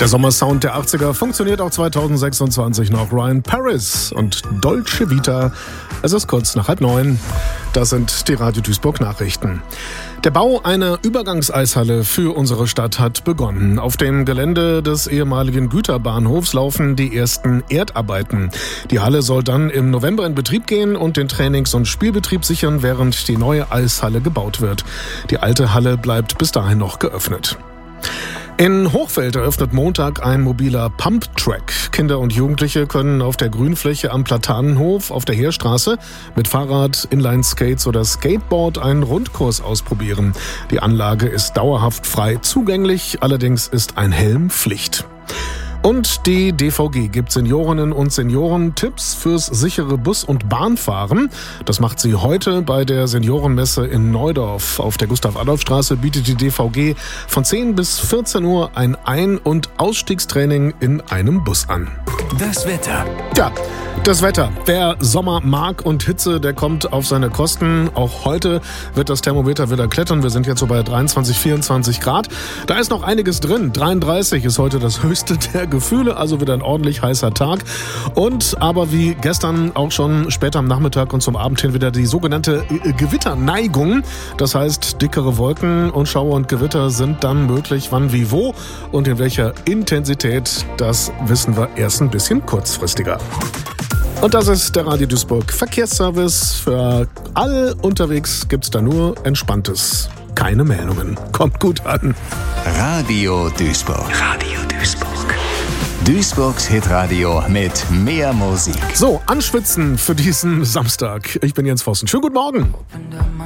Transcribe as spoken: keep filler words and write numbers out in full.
Der Sommersound der achtziger funktioniert auch zweitausendsechsundzwanzig noch. Ryan Paris und Dolce Vita. Es ist kurz nach halb neun. Das sind die Radio Duisburg Nachrichten. Der Bau einer Übergangseishalle für unsere Stadt hat begonnen. Auf dem Gelände des ehemaligen Güterbahnhofs laufen die ersten Erdarbeiten. Die Halle soll dann im November in Betrieb gehen und den Trainings- und Spielbetrieb sichern, während die neue Eishalle gebaut wird. Die alte Halle bleibt bis dahin noch geöffnet. In Hochfeld eröffnet Montag ein mobiler Pumptrack. Kinder und Jugendliche können auf der Grünfläche am Platanenhof auf der Heerstraße mit Fahrrad, Inlineskates oder Skateboard einen Rundkurs ausprobieren. Die Anlage ist dauerhaft frei zugänglich, allerdings ist ein Helm Pflicht. Und die D V G gibt Seniorinnen und Senioren Tipps fürs sichere Bus- und Bahnfahren. Das macht sie heute bei der Seniorenmesse in Neudorf. Auf der Gustav-Adolf-Straße bietet die D V G von zehn bis vierzehn Uhr ein Ein- und Ausstiegstraining in einem Bus an. Das Wetter. Ja, das Wetter. Wer Sommer mag und Hitze, der kommt auf seine Kosten. Auch heute wird das Thermometer wieder klettern. Wir sind jetzt so bei dreiundzwanzig, vierundzwanzig Grad. Da ist noch einiges drin. dreiunddreißig ist heute das höchste der Gefühle, also wieder ein ordentlich heißer Tag. Und aber wie gestern auch schon später am Nachmittag und zum Abend hin wieder die sogenannte Gewitterneigung. Das heißt, dickere Wolken und Schauer und Gewitter sind dann möglich. Wann, wie, wo und in welcher Intensität, das wissen wir erst ein bisschen kurzfristiger. Und das ist der Radio Duisburg Verkehrsservice. Für alle unterwegs gibt's da nur Entspanntes. Keine Meldungen. Kommt gut an. Radio Duisburg. Radio Duisburg. Duisburgs Hitradio mit mehr Musik. So, anschwitzen für diesen Samstag. Ich bin Jens Vossen. Schönen guten Morgen.